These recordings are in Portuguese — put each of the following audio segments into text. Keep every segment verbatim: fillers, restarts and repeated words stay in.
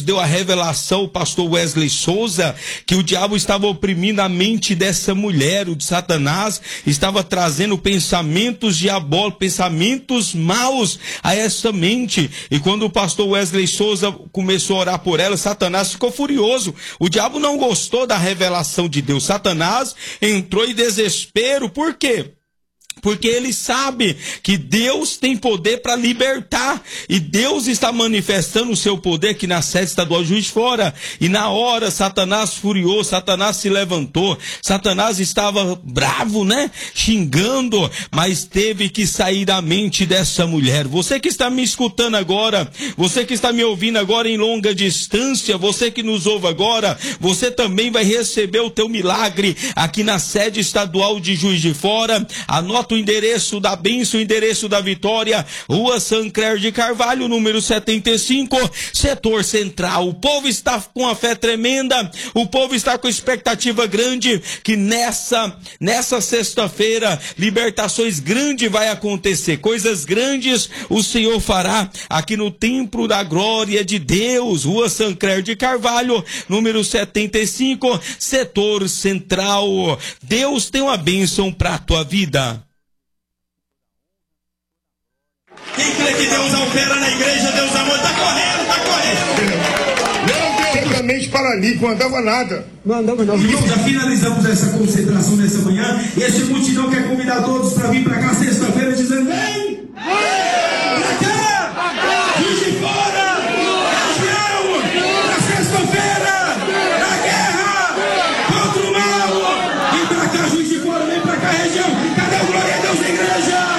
deu a revelação, o pastor Wesley Souza, que o diabo estava oprimindo a mente dessa mulher, o de Satanás estava trazendo pensamentos diabólicos, pensamentos maus a essa mente. E quando o pastor Wesley Souza começou a orar por ela, Satanás ficou furioso. O diabo não gostou da revelação de Deus. Satanás entrou em desespero. Por quê? Porque ele sabe que Deus tem poder para libertar. E Deus está manifestando o seu poder aqui na sede estadual de Juiz de Fora. E na hora Satanás furiou, Satanás se levantou. Satanás estava bravo, né? Xingando, mas teve que sair da mente dessa mulher. Você que está me escutando agora, você que está me ouvindo agora em longa distância, você que nos ouve agora, você também vai receber o teu milagre aqui na sede estadual de Juiz de Fora. Anota o endereço da bênção, o endereço da vitória, Rua Sancler de Carvalho, número setenta e cinco, setor central. O povo está com a fé tremenda, o povo está com expectativa grande que nessa, nessa sexta-feira, libertações grandes vai acontecer, coisas grandes o Senhor fará aqui no Templo da Glória de Deus, Rua Sancler de Carvalho, número setenta e cinco, setor central. Deus tem uma bênção para a tua vida. Quem crê que Deus opera na igreja, Deus amor, tá correndo, tá correndo. Meu Deus, totalmente paralítico, não andava nada. Não andava não. Irmão, já finalizamos essa concentração nessa manhã. E esse multidão quer convidar todos para vir para cá sexta-feira dizendo: vem! Pra cá! Juiz de Fora! Região! Na sexta-feira! Na guerra! Contra o mal! Vem pra cá, Juiz de Fora, vem pra cá, região! Cadê o glória a Deus, igreja?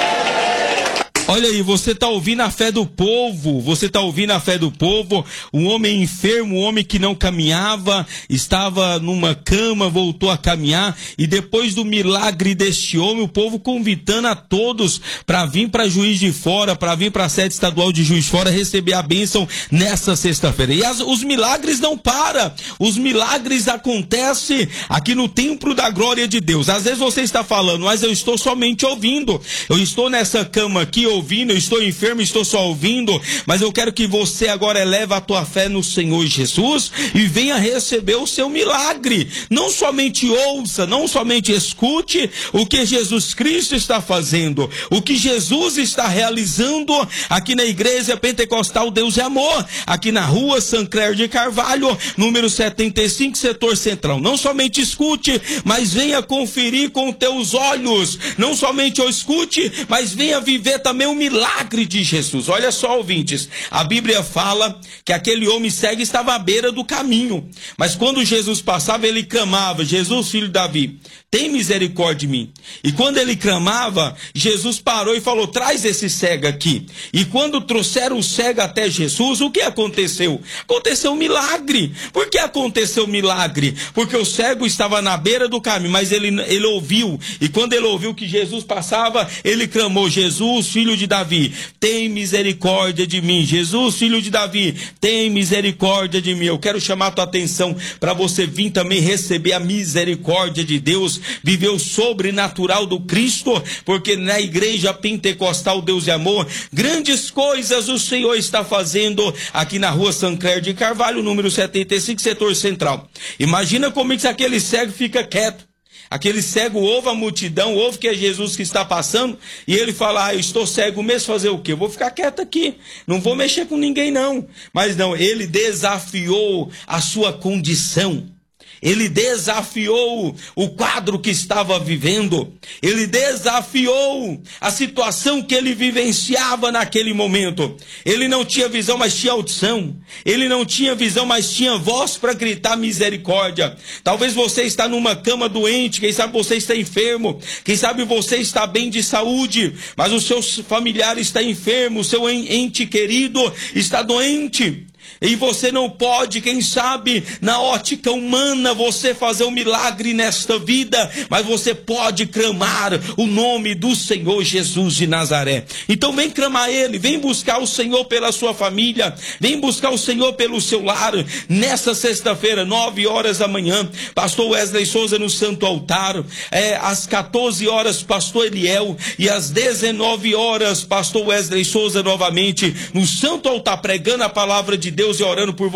Olha aí, você está ouvindo a fé do povo, você está ouvindo a fé do povo, um homem enfermo, um homem que não caminhava, estava numa cama, voltou a caminhar, e depois do milagre deste homem, o povo convidando a todos para vir para Juiz de Fora, para vir para a sede estadual de Juiz de Fora, receber a bênção nessa sexta-feira. E as, os milagres não param, os milagres acontecem aqui no Templo da Glória de Deus. Às vezes você está falando, mas eu estou somente ouvindo, eu estou nessa cama aqui, ouvindo, eu estou enfermo, estou só ouvindo, mas eu quero que você agora eleve a tua fé no Senhor Jesus e venha receber o seu milagre. Não somente ouça, não somente escute o que Jesus Cristo está fazendo, o que Jesus está realizando aqui na Igreja Pentecostal Deus é Amor, aqui na Rua Sancler de Carvalho, número setenta e cinco, setor central. Não somente escute, mas venha conferir com teus olhos. Não somente o escute, mas venha viver também o milagre de Jesus. Olha só, ouvintes, a Bíblia fala que aquele homem cego estava à beira do caminho, mas quando Jesus passava, ele clamava: Jesus, filho de Davi, tem misericórdia de mim. E quando ele clamava, Jesus parou e falou: traz esse cego aqui. E quando trouxeram o cego até Jesus, o que aconteceu? Aconteceu um milagre. Por que aconteceu um milagre? Porque o cego estava na beira do caminho, mas ele, ele ouviu, e quando ele ouviu que Jesus passava, ele clamou: Jesus, filho de Davi, tem misericórdia de mim. Jesus, filho de Davi, tem misericórdia de mim. Eu quero chamar a tua atenção para você vir também receber a misericórdia de Deus, viver o sobrenatural do Cristo, porque na Igreja Pentecostal Deus é Amor, grandes coisas o Senhor está fazendo aqui na Rua Sancler de Carvalho, número setenta e cinco, setor central. Imagina como é que aquele cego fica quieto. Aquele cego ouve a multidão, ouve que é Jesus que está passando, e ele fala: ah, eu estou cego mesmo, fazer o quê? Eu vou ficar quieto aqui, não vou mexer com ninguém não. Mas não, ele desafiou a sua condição. Ele desafiou o quadro que estava vivendo. Ele desafiou a situação que ele vivenciava naquele momento. Ele não tinha visão, mas tinha audição. Ele não tinha visão, mas tinha voz para gritar misericórdia. Talvez você está numa cama doente, quem sabe você está enfermo, quem sabe você está bem de saúde, mas o seu familiar está enfermo, o seu ente querido está doente. E você não pode, quem sabe, na ótica humana, você fazer um milagre nesta vida, mas você pode clamar o nome do Senhor Jesus de Nazaré. Então vem clamar Ele, vem buscar o Senhor pela sua família, vem buscar o Senhor pelo seu lar. Nessa sexta-feira, nove horas da manhã, pastor Wesley Souza no Santo Altar, é, às quatorze horas, pastor Eliel, e às dezenove horas, pastor Wesley Souza novamente no Santo Altar, pregando a palavra de Deus e orando por você.